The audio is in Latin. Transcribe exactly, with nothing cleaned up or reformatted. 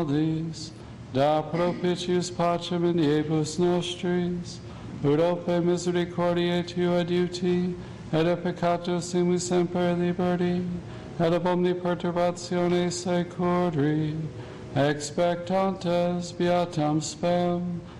nobis, da propitius pacem in diebus nostris, ut ope misericordiae Tua adiuti, et a peccatus simu semper liberti, et ab omni perturbatione securi, expectantes beatam spem,